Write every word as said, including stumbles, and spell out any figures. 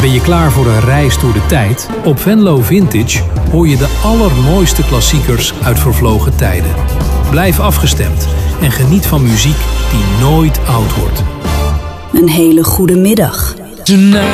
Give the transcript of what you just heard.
Ben je klaar voor een reis door de tijd? Op Venlo Vintage hoor je de allermooiste klassiekers uit vervlogen tijden. Blijf afgestemd en geniet van muziek die nooit oud wordt. Een hele goede middag.